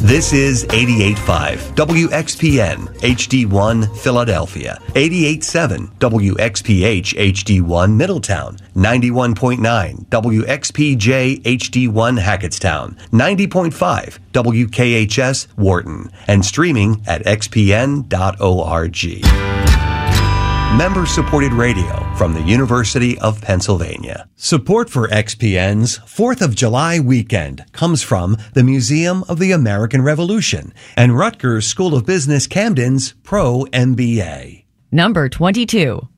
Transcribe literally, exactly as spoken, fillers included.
This is eighty-eight point five W X P N H D one Philadelphia, eighty-eight point seven W X P H H D one Middletown, ninety-one point nine W X P J H D one Hackettstown, ninety point five W K H S Wharton, and streaming at x p n dot org. Member-supported radio from the University of Pennsylvania. Support for X P N's fourth of July weekend comes from the Museum of the American Revolution and Rutgers School of Business Camden's Pro M B A. Number twenty-two.